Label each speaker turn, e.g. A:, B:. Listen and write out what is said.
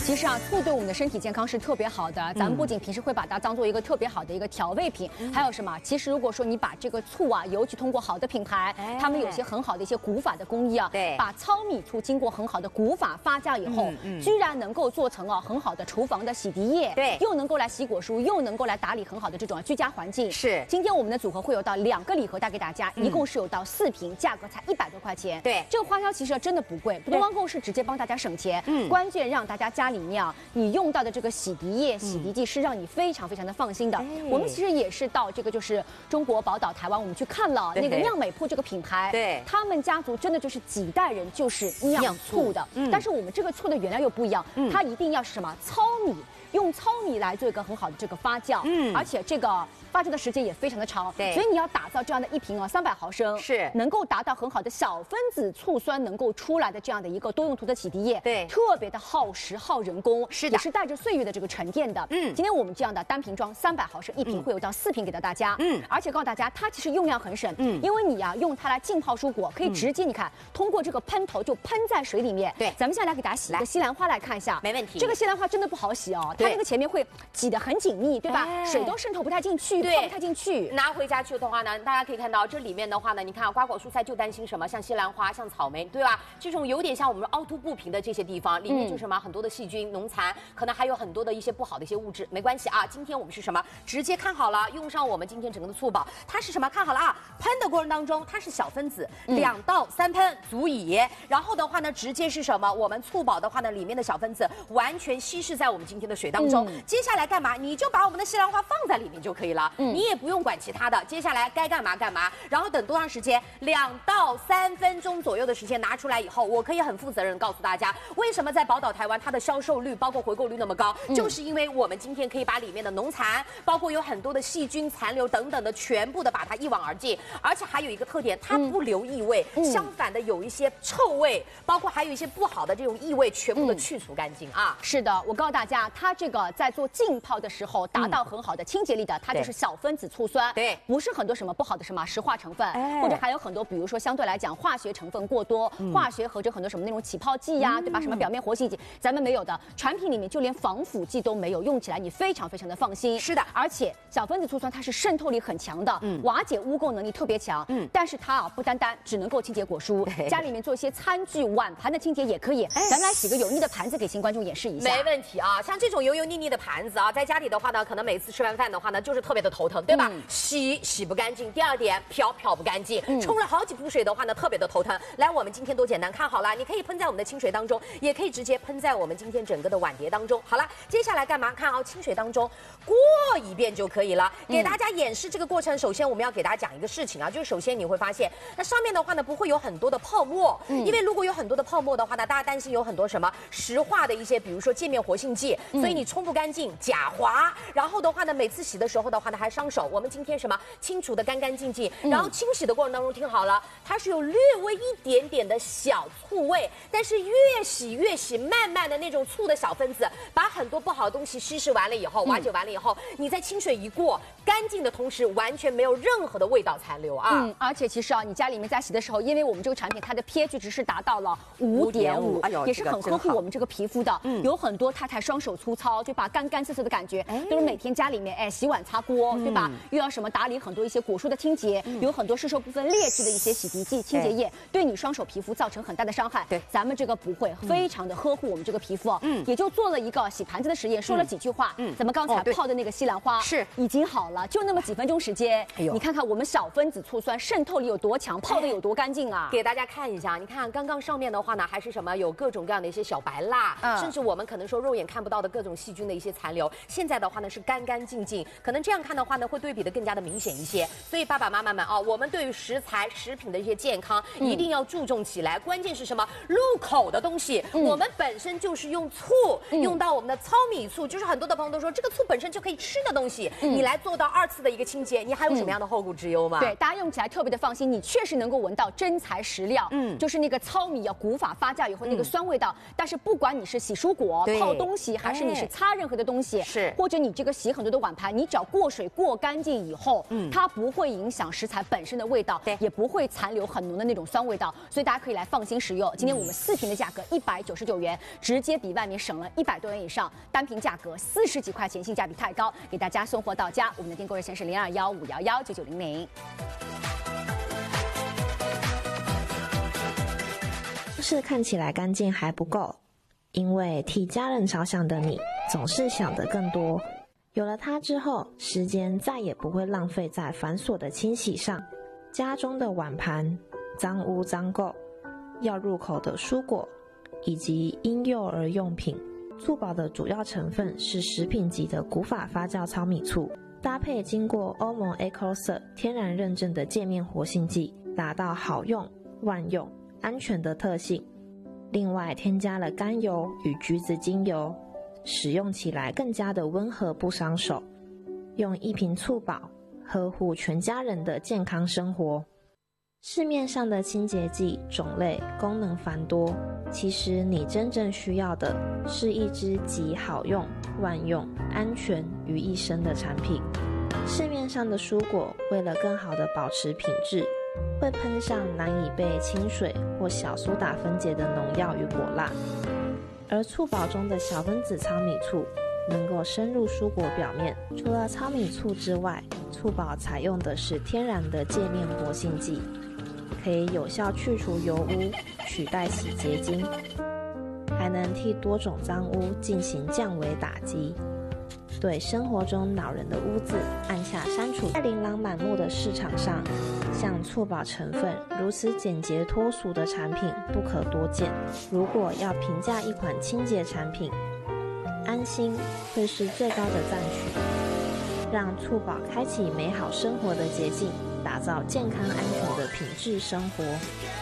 A: 其实啊，醋对我们的身体健康是特别好的。咱们不仅平时会把它当做一个特别好的一个调味品，还有什么？其实如果说你把这个醋啊，尤其通过好的品牌，他们有些很好的一些古法的工艺啊，
B: 对，
A: 把糙米醋经过很好的古法发酵以后，居然能够做成很好的厨房的洗涤液，
B: 对，
A: 又能够来洗果蔬，又能够来打理很好的这种居家环境。
B: 是，
A: 今天我们的组合会有到2个礼盒带给大家，一共是有到4瓶，价格才100多块钱。
B: 对，
A: 这个花销其实真的不贵，不光购是直接帮大家省钱，关键让大家家里面啊，你用到的这个洗涤液、洗涤剂是让你非常非常的放心的。我们其实也是到这个就是中国宝岛台湾，我们去看了那个酿美铺这个品牌，
B: 对，
A: 他们家族真的就是几代人就是酿醋的，但是我们这个醋的原料又不一样，它一定要是什么糙米。用糙米来做一个很好的这个发酵，而且这个发酵的时间也非常的长，
B: 对，
A: 所以你要打造这样的一瓶300毫升，
B: 是
A: 能够达到很好的小分子醋酸能够出来的这样的一个多用途的洗涤液，
B: 对，
A: 特别的耗时耗人工，
B: 是的，
A: 也是带着岁月的这个沉淀的。今天我们这样的单瓶装300毫升一瓶会有到4瓶给到大家，而且告诉大家它其实用量很省，因为你用它来浸泡蔬果，可以直接你看通过这个喷头就喷在水里面，
B: 对，
A: 咱们现在来给大家洗一个西兰花来看一下，
B: 没问题，
A: 这个西兰花真的不好洗哦，它那个前面会挤得很紧密，对吧？水都渗透不太进去，泡不太进去。
B: 拿回家去的话呢，大家可以看到这里面的话呢，你看瓜果蔬菜就担心什么，像西兰花、像草莓，对吧？这种有点像我们凹凸不平的这些地方，里面就是什么很多的细菌、农残，可能还有很多的一些不好的一些物质。没关系啊，今天我们是什么？直接看好了，用上我们今天整个的醋宝，它是什么？看好了啊，喷的过程当中它是小分子，2到3喷足以。然后的话呢，直接是什么？我们醋宝的话呢，里面的小分子完全稀释在我们今天的水当中。接下来干嘛？你就把我们的西兰花放在里面就可以了，你也不用管其他的。接下来该干嘛干嘛，然后等多长时间？2到3分钟左右的时间拿出来以后，我可以很负责任告诉大家，为什么在宝岛台湾它的销售率包括回购率那么高，就是因为我们今天可以把里面的农残，包括有很多的细菌残留等等的，全部的把它一网而尽。而且还有一个特点，它不留异味，相反的有一些臭味，包括还有一些不好的这种异味，全部的去除干净啊。
A: 是的，我告诉大家，它这个在做浸泡的时候达到很好的清洁力的，它就是小分子醋酸，
B: 对，
A: 不是很多什么不好的什么石化成分，或者还有很多，比如说相对来讲化学成分过多，化学和很多什么那种起泡剂呀，对吧？什么表面活性剂，咱们没有的，产品里面就连防腐剂都没有，用起来你非常非常的放心。
B: 是的，
A: 而且小分子醋酸它是渗透力很强的，瓦解污垢能力特别强，但是它不单单只能够清洁果蔬，家里面做一些餐具碗盘的清洁也可以。咱们来洗个油腻的盘子给新观众演示一下。
B: 没问题啊，像这种油油腻腻的盘子啊，在家里的话呢，可能每次吃完饭的话呢，就是特别的头疼，对吧？洗不干净。第二点，漂不干净，冲了好几壶水的话呢，特别的头疼。来，我们今天多简单，看好了，你可以喷在我们的清水当中，也可以直接喷在我们今天整个的碗碟当中。好了，接下来干嘛？看清水当中过一遍就可以了。给大家演示这个过程，首先我们要给大家讲一个事情啊，就是首先你会发现，那上面的话呢不会有很多的泡沫，因为如果有很多的泡沫的话呢，大家担心有很多什么石化的一些，比如说界面活性剂，所以你冲不干净，假滑。然后的话呢，每次洗的时候的话呢还伤手。我们今天什么清除的干干净净，然后清洗的过程当中，听好了，它是有略微一点点的小醋味，但是越洗，慢慢的那种醋的小分子把很多不好的东西稀释完了以后，瓦解完了以后，你在清水一过，干净的同时完全没有任何的味道残留啊。
A: 而且其实啊，你家里面在洗的时候，因为我们这个产品它的 pH 值是达到了5.5，
B: 哎呦，
A: 也是很呵护我们这个皮肤的。有很多太太双手粗糙，对吧？干涩的感觉，都是每天家里面洗碗擦锅，对吧？又要什么打理很多一些果蔬的清洁，有很多市售部分劣质的一些洗涤剂、清洁液，对你双手皮肤造成很大的伤害。
B: 对，
A: 咱们这个不会，非常的呵护我们这个皮肤。也就做了一个洗盘子的实验，说了几句话。咱们刚才泡的那个西兰花
B: 是
A: 已经好了，就那么几分钟时间。你看看我们小分子醋酸渗透力有多强，泡的有多干净啊！
B: 给大家看一下，你看刚刚上面的话呢，还是什么有各种各样的一些小白蜡，甚至我们可能说肉眼看不到的各种细菌的一些残留。现在的话呢是干干净净，可能这样看的话呢会对比的更加的明显一些。所以爸爸妈妈们啊，我们对于食材食品的一些健康一定要注重起来。关键是什么？入口的东西，我们本身就是用醋，用到我们的糙米醋，就是很多的朋友都说这个醋本身就可以吃的东西，你来做到2次的一个清洁，你还有什么样的后顾之忧吗？
A: 对，大家用起来特别的放心，你确实能够闻到真材实料，就是那个糙米古法发酵以后那个酸味道。但是不管你是洗蔬果、泡东西，还是你是擦任何的东西，
B: 是，
A: 或者你这个洗很多的碗盘，你只要过水过干净以后，它不会影响食材本身的味道，也不会残留很浓的那种酸味道，所以大家可以来放心食用。今天我们4瓶的价格199元，直接比外面省了100多元以上，单瓶价格40几块钱，性价比太高，给大家送货到家。我们的订购热线是0215119900。
C: 是看起来干净还不够，因为替家人着想的你总是想得更多。有了它之后，时间再也不会浪费在繁琐的清洗上。家中的碗盘、脏污脏垢、要入口的蔬果以及婴幼儿用品。醋宝的主要成分是食品级的古法发酵糙米醋，搭配经过欧盟 EcoCert 天然认证的界面活性剂，达到好用、万用、安全的特性。另外添加了甘油与橘子精油，使用起来更加的温和不伤手。用1瓶醋宝呵护全家人的健康生活。市面上的清洁剂种类功能繁多，其实你真正需要的是一支集好用、万用、安全于一身的产品。市面上的蔬果为了更好的保持品质，会喷上难以被清水或小苏打分解的农药与果蜡，而醋宝中的小分子糙米醋能够深入蔬果表面。除了糙米醋之外，醋宝采用的是天然的界面活性剂，可以有效去除油污，取代洗洁精，还能替多种脏污进行降维打击，对生活中恼人的污渍按下删除。在琳琅满目的市场上，像醋宝成分如此简洁脱俗的产品不可多见。如果要评价一款清洁产品，安心会是最高的赞许。让醋宝开启美好生活的捷径，打造健康安全的品质生活。